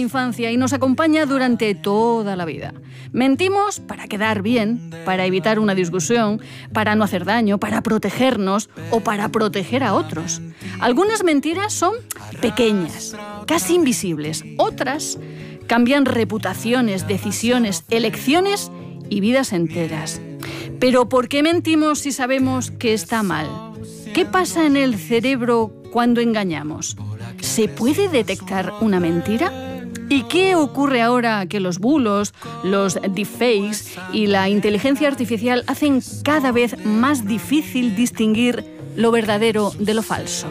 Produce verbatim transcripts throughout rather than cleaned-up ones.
infancia y nos acompaña durante toda la vida. Mentimos para quedar bien, para evitar una discusión, para no hacer daño, para protegernos o para proteger a otros. Algunas mentiras son pequeñas, casi invisibles. Otras cambian reputaciones, decisiones, elecciones y vidas enteras. Pero ¿por qué mentimos si sabemos que está mal? ¿Qué pasa en el cerebro cuando engañamos? ¿Se puede detectar una mentira? ¿Y qué ocurre ahora que los bulos, los deepfakes y la inteligencia artificial hacen cada vez más difícil distinguir lo verdadero de lo falso?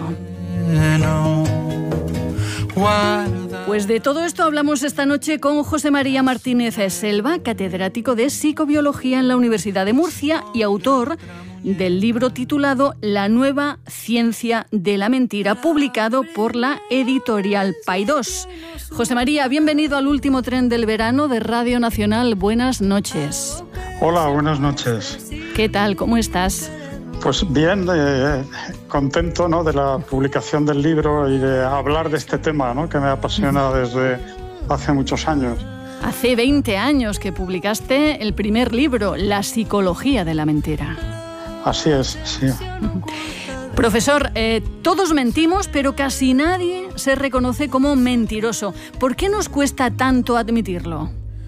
Pues de todo esto hablamos esta noche con José María Martínez Selva, catedrático de Psicobiología en la Universidad de Murcia y autor del libro titulado La nueva ciencia de la mentira, publicado por la editorial Paidós. José María, bienvenido al último tren del verano de Radio Nacional. Buenas noches. Hola, buenas noches. ¿Qué tal? ¿Cómo estás? Pues bien, eh, contento, ¿no?, de la publicación del libro y de hablar de este tema, ¿no?, que me apasiona desde hace muchos años. Hace veinte años que publicaste el primer libro, La psicología de la mentira. Así es, sí. Profesor, eh, todos mentimos, pero casi nadie se reconoce como mentiroso. ¿Por qué nos cuesta tanto admitirlo?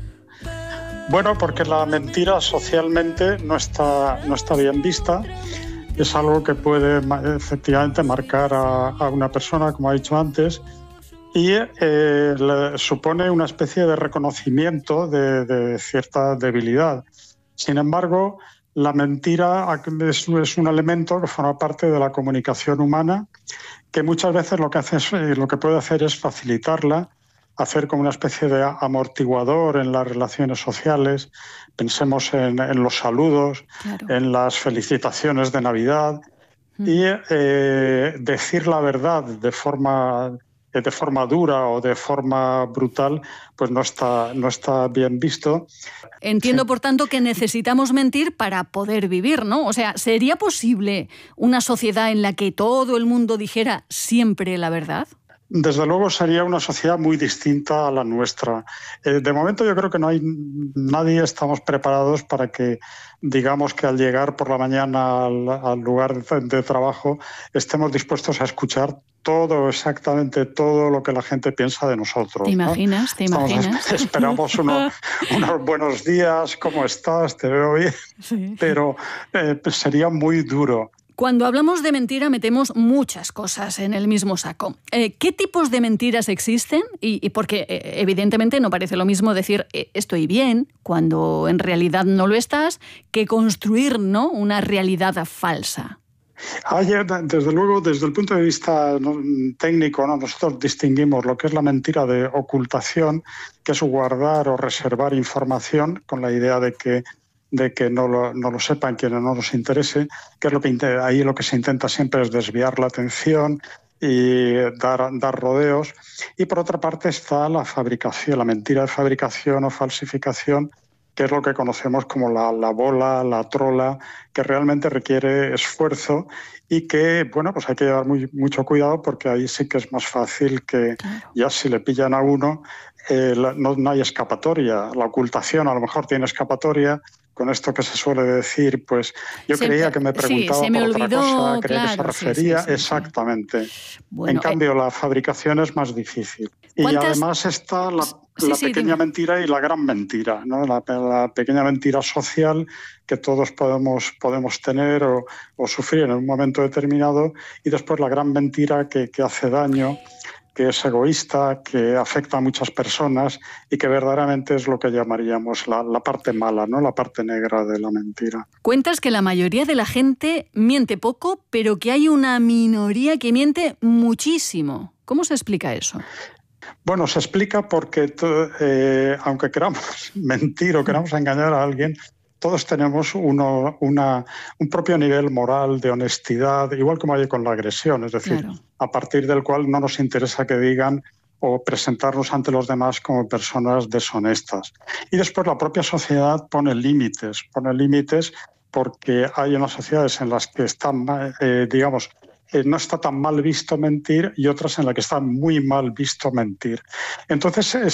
Bueno, porque la mentira socialmente no está, no está bien vista. Es algo que puede efectivamente marcar a, a una persona, como ha dicho antes, y eh, le supone una especie de reconocimiento de, de cierta debilidad. Sin embargo, la mentira es, es un elemento que forma parte de la comunicación humana, que muchas veces lo que hace es, lo que puede hacer es facilitarla, hacer como una especie de amortiguador en las relaciones sociales. Pensemos en, en los saludos, claro, en las felicitaciones de Navidad, mm. y eh, decir la verdad de forma, de forma dura o de forma brutal, pues no está, no está bien visto. Entiendo, sí, por tanto, que necesitamos mentir para poder vivir, ¿no? O sea, ¿sería posible una sociedad en la que todo el mundo dijera siempre la verdad? Desde luego sería una sociedad muy distinta a la nuestra. Eh, de momento yo creo que no hay nadie estamos preparados para que, digamos, que al llegar por la mañana al, al lugar de, de trabajo estemos dispuestos a escuchar todo, exactamente todo lo que la gente piensa de nosotros. ¿Te imaginas? ¿no? ¿Te imaginas? Estamos, esperamos uno, unos buenos días, ¿cómo estás? Te veo bien. Sí. Pero eh, sería muy duro. Cuando hablamos de mentira metemos muchas cosas en el mismo saco. Eh, ¿Qué tipos de mentiras existen? Y, y porque eh, evidentemente no parece lo mismo decir eh, estoy bien cuando en realidad no lo estás, que construir, ¿no?, una realidad falsa. Hay, desde luego, desde el punto de vista técnico, ¿no?, nosotros distinguimos lo que es la mentira de ocultación, que es guardar o reservar información con la idea de que de que no lo, no lo sepan quienes no nos interese, que es lo que ahí lo que se intenta siempre es desviar la atención y dar, dar rodeos. Y por otra parte está la fabricación, la mentira de fabricación o falsificación, que es lo que conocemos como la, la bola, la trola, que realmente requiere esfuerzo y que, bueno, pues hay que llevar muy, mucho cuidado, porque ahí sí que es más fácil que, claro, ya si le pillan a uno, eh, la, no, no hay escapatoria. La ocultación a lo mejor tiene escapatoria. Con esto que se suele decir, pues yo se, creía que me preguntaba sí, se me por olvidó, otra cosa, creía claro, que se refería, sí, sí, sí, exactamente. Bueno, en cambio, eh, la fabricación es más difícil. Y además está la, sí, la sí, pequeña dime. mentira y la gran mentira, ¿no? La, la pequeña mentira social que todos podemos, podemos tener o, o sufrir en un momento determinado, y después la gran mentira que, que hace daño, que es egoísta, que afecta a muchas personas y que verdaderamente es lo que llamaríamos la, la parte mala, ¿no?, la parte negra de la mentira. Cuentas que la mayoría de la gente miente poco, pero que hay una minoría que miente muchísimo. ¿Cómo se explica eso? Bueno, se explica porque, eh, aunque queramos mentir o queramos engañar a alguien, todos tenemos uno, una, un propio nivel moral de honestidad, igual como hay con la agresión, es decir, claro, a partir del cual no nos interesa que digan o presentarnos ante los demás como personas deshonestas. Y después la propia sociedad pone límites, pone límites porque hay unas sociedades en las que están, eh, digamos, eh, no está tan mal visto mentir, y otras en las que está muy mal visto mentir. Entonces,